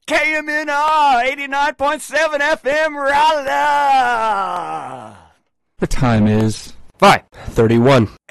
KMNR 89.7 FM Raleigh. The time is 5:31.